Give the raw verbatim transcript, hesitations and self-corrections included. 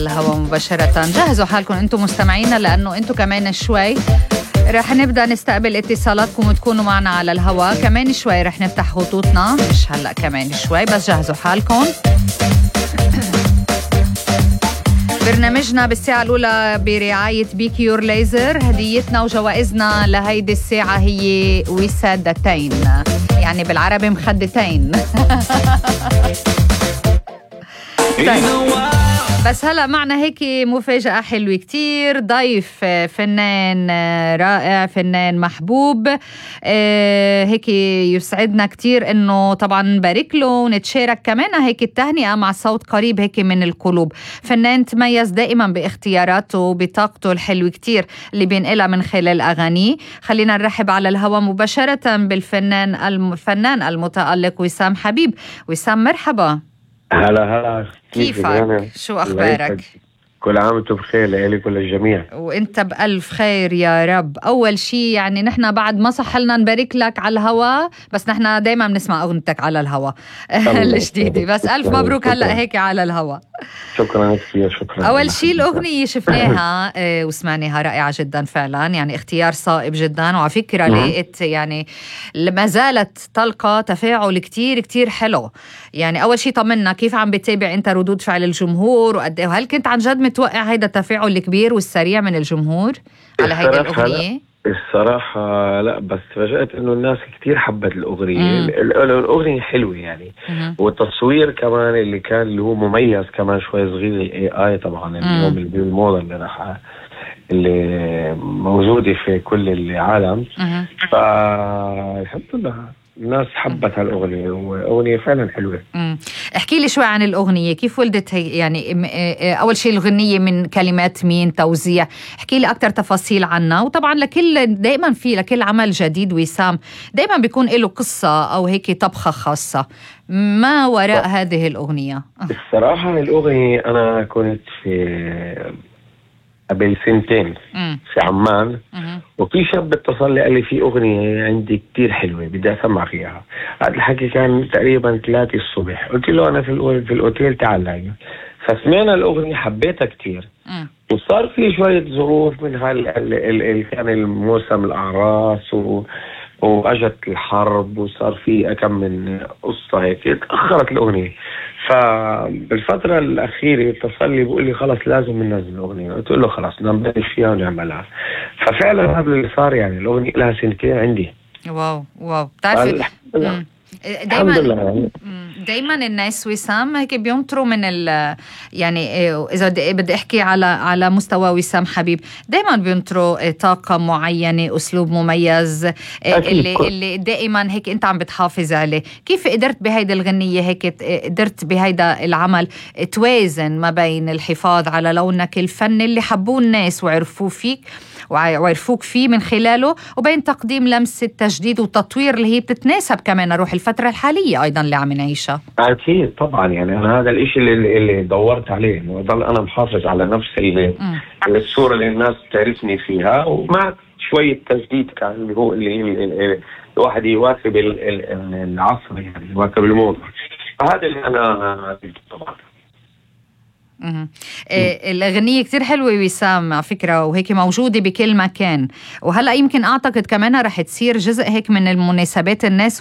الهوا مباشرة. جهزوا حالكم انتم مستمعينا لأنه انتم كمان شوي رح نبدأ نستقبل اتصالاتكم وتكونوا معنا على الهوا. كمان شوي رح نفتح خطوطنا، مش هلأ، كمان شوي، بس جهزوا حالكم. برنامجنا بالساعة الأولى برعاية بيكيور ليزر. هديتنا وجوائزنا لهيدي الساعة هي وسادتين، يعني بالعربي مخدتين. طيب. بس هلأ معنا هيك مفاجأة حلوة كتير. ضيف فنان رائع، فنان محبوب، هيك يسعدنا كتير انه طبعا نبارك له ونتشارك كمان هيك التهنئة مع صوت قريب هيك من القلوب. فنان تميز دائما باختياراته وبطاقته الحلوة كتير اللي بينقلها من خلال أغانيه. خلينا نرحب على الهوا مباشرة بالفنان الفنان المتألق وسام حبيب. وسام مرحبا. هلا هلا، كيفك؟ شو أخبارك؟ كل عام وانتم بخير، لإلي كل الجميع. وانت بألف خير يا رب. أول شي يعني نحن بعد ما صح لنا نبارك لك على الهوا، بس نحن دايما بنسمع أغنيتك على الهوا الجديدة، بس ألف مبروك هلأ هيك على الهوا. شكرا كثير، شكرا. أول شي الأغنية شفناها وسمعناها رائعة جدا فعلا، يعني اختيار صائب جدا، وعلى فكرة لقيت يعني ما زالت تلقى تفاعل كتير كتير حلو. يعني أول شي طمنا كيف عم بتابع انت ردود فعل الجمهور، وهل كنت عن جد متوقع هيدا التفاعل الكبير والسريع من الجمهور على هيدا الأغنية؟ الصراحة لا، بس فاجأت انه الناس كتير حبت الأغنية. الأغنية حلوة يعني، مم. والتصوير كمان اللي كان اللي هو مميز كمان شوي صغير، الاي اي طبعا اليوم اللي بالموضة اللي راح اللي موجودة في كل العالم. فالحمد لله الناس حبت هالأغنية، وأغنية فعلا حلوة. امم احكي لي شوي عن الأغنية، كيف ولدت هي؟ يعني أول شيء الأغنية من كلمات مين، توزيع؟ احكي لي أكتر تفاصيل عنها. وطبعا لكل دائما في لكل عمل جديد وسام دائما بيكون له قصة أو هيك طبخة خاصة. ما وراء هذه الأغنية؟ الصراحة الأغنية أنا كنت في قبل سنتين مم. في عمان، مم. وفي شاب اتصل لي قال لي في أغنية عندي كتير حلوة بدي أسمع فيها. هذا الحكي كان تقريبا ثلاثة الصبح. قلت له أنا في في الأوتيل تعال لاقي. فسمعنا الأغنية حبيتها كتير، مم. وصار في شوية ظروف من هال ال كان الموسم الأعراس و واجت الحرب، وصار في كم من قصة هيك تأخرت الأغنية. فبالفترة الأخيرة اتصل لي بيقول لي خلاص لازم ننزل الأغنية. قلت له خلاص نبلش فيها ونعملها. ففعلا هذا اللي صار، يعني الأغنية لها سنتين عندي. واو واو. بتعرفي دايما دايما الناس وسام هيك بينطروا من ال يعني اذا بدي احكي على على مستوى وسام حبيب، دايما بينطروا طاقه معينه، اسلوب مميز اللي اللي دائما هيك انت عم بتحافظ عليه. كيف قدرت بهيدا الغنيه هيك قدرت بهيدا العمل توازن ما بين الحفاظ على لونك الفني اللي حبوه الناس وعرفوه فيك وعرفوك فيه من خلاله، وبين تقديم لمسة تجديد وتطوير اللي هي بتتناسب كمان روح الفترة الحالية أيضا اللي عم نعيشها؟ أكيد طبعا. يعني أنا هذا الإشي اللي, اللي دورت عليه، إنه أضل أنا محافظ على نفس الصورة اللي الناس تعرفني فيها، ومع شوية تجديد كان اللي هو اللي, اللي الواحد يواكب العصر، يعني يواكب الموضة. فهذا اللي أنا طبعا. امم الأغنية كتير حلوة وسام على فكرة، وهيك موجودة بكل مكان، وهلأ يمكن أعتقد كمان رح تصير جزء هيك من المناسبات الناس